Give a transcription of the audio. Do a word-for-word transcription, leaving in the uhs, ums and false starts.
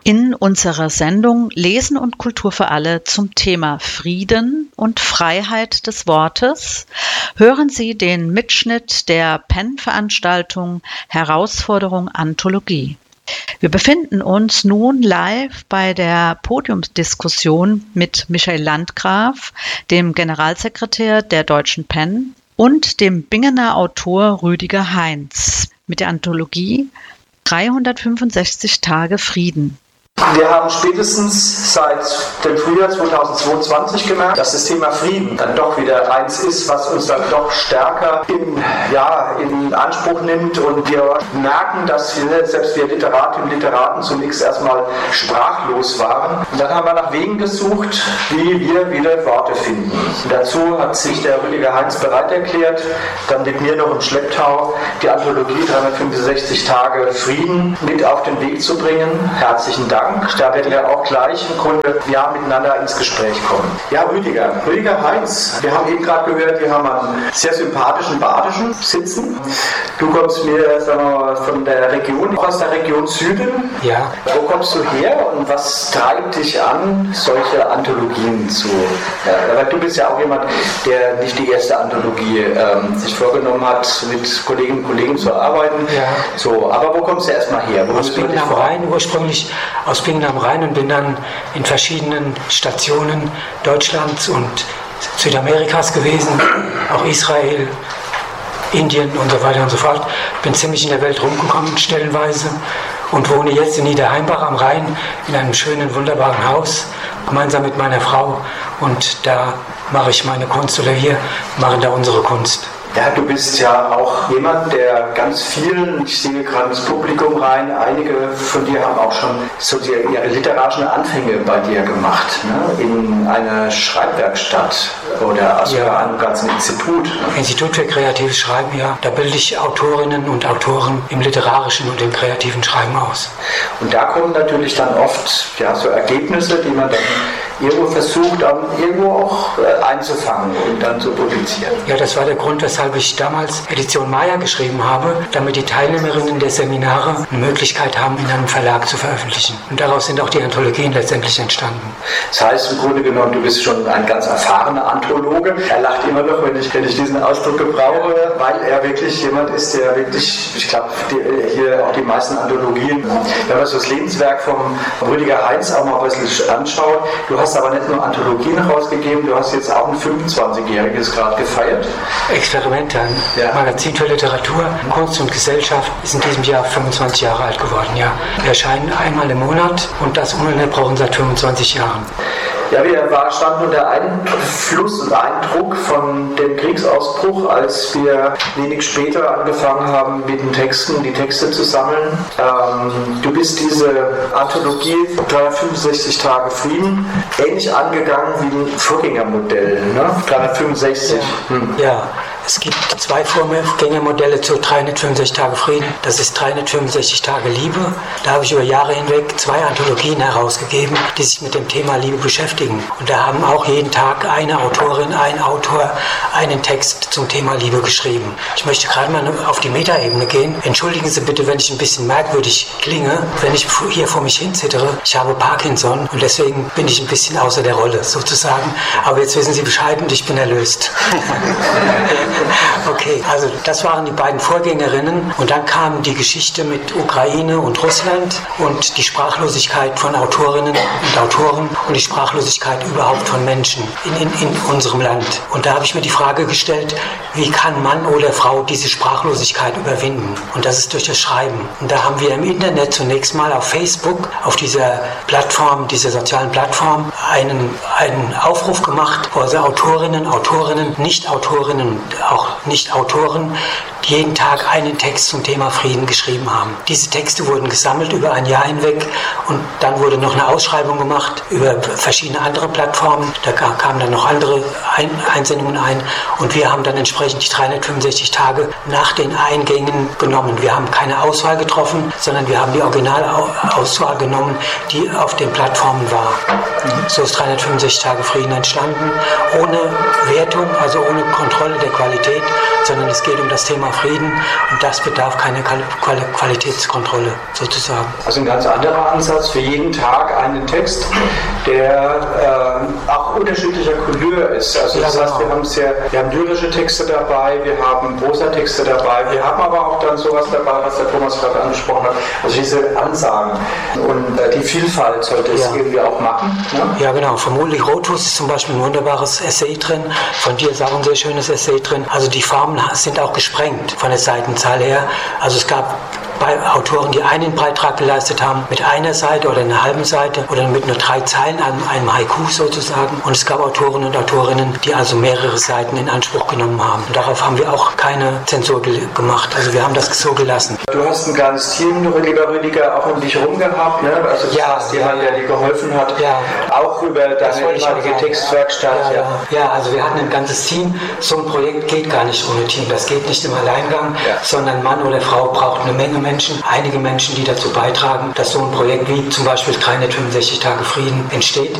In unserer Sendung Lesen und Kultur für alle zum Thema Frieden und Freiheit des Wortes hören Sie den Mitschnitt der Penn-Veranstaltung Herausforderung Anthologie. Wir befinden uns nun live bei der Podiumsdiskussion mit Michael Landgraf, dem Generalsekretär der Deutschen Penn, und dem Bingener Autor Rüdiger Heinz mit der Anthologie dreihundertfünfundsechzig Tage Frieden. Wir haben spätestens seit dem Frühjahr zweitausendzweiundzwanzig gemerkt, dass das Thema Frieden dann doch wieder eins ist, was uns dann doch stärker in, ja, in Anspruch nimmt, und wir merken, dass wir, selbst wir Literatinnen und Literaten zunächst erstmal sprachlos waren. Und dann haben wir nach Wegen gesucht, wie wir wieder Worte finden. Und dazu hat sich der Rüdiger Heinz bereit erklärt, dann mit mir noch im Schlepptau die Anthologie dreihundertfünfundsechzig Tage Frieden mit auf den Weg zu bringen. Herzlichen Dank. Da werden wir auch gleich im Grunde ja, miteinander ins Gespräch kommen. Ja, Rüdiger, Rüdiger Heinz, wir haben eben gerade gehört, wir haben einen sehr sympathischen Badischen sitzen. Du kommst mir sagen wir mal, von der Region, auch aus der Region Süden. Ja. Wo kommst du her und was treibt dich an, solche Anthologien zu? Ja, weil du bist ja auch jemand, der nicht die erste Anthologie ähm, sich vorgenommen hat, mit Kolleginnen und Kollegen zu arbeiten. Ja. So, aber wo kommst du erstmal her? Wo aus Bingen am Rhein, ursprünglich aus Bingen am Rhein, und bin dann in verschiedenen Stationen Deutschlands und Südamerikas gewesen, auch Israel, Indien und so weiter und so fort. Bin ziemlich in der Welt rumgekommen, stellenweise, und wohne jetzt in Niederheimbach am Rhein in einem schönen, wunderbaren Haus, gemeinsam mit meiner Frau, und da mache ich meine Kunst, oder wir machen da unsere Kunst. Ja, du bist ja auch jemand, der ganz vielen, ich sehe gerade ins Publikum rein, einige von dir haben auch schon so die, ihre literarischen Anfänge bei dir gemacht, ne? In einer Schreibwerkstatt oder sogar ja. Einem ganzen Institut. Ne? Institut für kreatives Schreiben, ja. Da bilde ich Autorinnen und Autoren im literarischen und im kreativen Schreiben aus. Und da kommen natürlich dann oft ja, so Ergebnisse, die man dann irgendwo versucht, dann irgendwo auch äh, einzufangen und dann zu publizieren. Ja, das war der Grund, weshalb ich damals Edition Maya geschrieben habe, damit die Teilnehmerinnen der Seminare eine Möglichkeit haben, in einem Verlag zu veröffentlichen. Und daraus sind auch die Anthologien letztendlich entstanden. Das heißt im Grunde genommen, du bist schon ein ganz erfahrener Anthologe. Er lacht immer noch, wenn ich, wenn ich diesen Ausdruck gebrauche, weil er wirklich jemand ist, der wirklich, ich glaube, hier auch die meisten Anthologien, wenn man so das Lebenswerk vom Rüdiger Heinz auch mal ein bisschen anschaut, du hast aber nicht nur Anthologien rausgegeben, du hast jetzt auch ein fünfundzwanzigjähriges gerade gefeiert. Experiment, ein ja. Magazin für Literatur, Kunst und Gesellschaft ist in diesem Jahr fünfundzwanzig Jahre alt geworden. Ja. Wir erscheinen einmal im Monat, und das ununterbrochen seit fünfundzwanzig Jahren. Ja, wir war, standen unter Einfluss und Eindruck von dem Kriegsausbruch, als wir wenig später angefangen haben, mit den Texten, die Texte zu sammeln. Ähm, du bist diese Anthologie dreihundertfünfundsechzig Tage Frieden ähnlich angegangen wie ein Vorgängermodell, ne? dreihundertfünfundsechzig. Ja. Hm. Ja. Es gibt zwei Vorgängermodelle zu dreihundertfünfundsechzig Tage Frieden. Das ist dreihundertfünfundsechzig Tage Liebe. Da habe ich über Jahre hinweg zwei Anthologien herausgegeben, die sich mit dem Thema Liebe beschäftigen. Und da haben auch jeden Tag eine Autorin, ein Autor einen Text zum Thema Liebe geschrieben. Ich möchte gerade mal auf die Metaebene gehen. Entschuldigen Sie bitte, wenn ich ein bisschen merkwürdig klinge, wenn ich hier vor mich hin zittere. Ich habe Parkinson und deswegen bin ich ein bisschen außer der Rolle sozusagen. Aber jetzt wissen Sie Bescheid und ich bin erlöst. Okay, also das waren die beiden Vorgängerinnen, und dann kam die Geschichte mit Ukraine und Russland und die Sprachlosigkeit von Autorinnen und Autoren und die Sprachlosigkeit überhaupt von Menschen in, in, in unserem Land. Und da habe ich mir die Frage gestellt, wie kann Mann oder Frau diese Sprachlosigkeit überwinden? Und das ist durch das Schreiben. Und da haben wir im Internet zunächst mal auf Facebook, auf dieser Plattform, dieser sozialen Plattform, einen, einen Aufruf gemacht, wo also Autorinnen, Autorinnen, Nicht-Autorinnen, auch Nicht-Autoren jeden Tag einen Text zum Thema Frieden geschrieben haben. Diese Texte wurden gesammelt über ein Jahr hinweg, und dann wurde noch eine Ausschreibung gemacht über verschiedene andere Plattformen. Da kamen dann noch andere Einsendungen ein, und wir haben dann entsprechend die dreihundertfünfundsechzig Tage nach den Eingängen genommen. Wir haben keine Auswahl getroffen, sondern wir haben die Originalauswahl genommen, die auf den Plattformen war. So ist dreihundertfünfundsechzig Tage Frieden entstanden, ohne Wertung, also ohne Kontrolle der Qualität, sondern es geht um das Thema Frieden und das bedarf keiner Qualitätskontrolle sozusagen. Also ein ganz anderer Ansatz, für jeden Tag einen Text, der äh, auch unterschiedlicher Couleur ist. Also das ja, heißt, wir haben, sehr, wir haben lyrische Texte dabei, wir haben Prosa-Texte dabei, wir haben aber auch dann sowas dabei, was der Thomas gerade angesprochen hat, also diese Ansagen. Und äh, die Vielfalt sollte es ja. irgendwie auch machen. Ne? Ja, genau. Von Ulrich Rothus ist zum Beispiel ein wunderbares Essay drin, von dir ist auch ein sehr schönes Essay drin. Also die Formen sind auch gesprengt von der Seitenzahl her. Also es gab bei Autoren, die einen Beitrag geleistet haben mit einer Seite oder einer halben Seite oder mit nur drei Zeilen, einem, einem Haiku sozusagen. Und es gab Autoren und Autorinnen, die also mehrere Seiten in Anspruch genommen haben. Und darauf haben wir auch keine Zensur ge- gemacht. Also wir haben das so gelassen. Du hast ein kleines Team, lieber Rüdiger, auch um dich herum gehabt, ne? Also das ja, heißt, jemand, der dir geholfen hat, ja. auch über deine ehemalige Textwerkstatt. Ja, ja. ja, also wir hatten ein ganzes Team. So ein Projekt geht gar nicht ohne Team. Das geht nicht im Alleingang, ja. sondern Mann oder Frau braucht eine Menge Menschen, einige Menschen, die dazu beitragen, dass so ein Projekt wie zum Beispiel dreihundertfünfundsechzig Tage Frieden entsteht.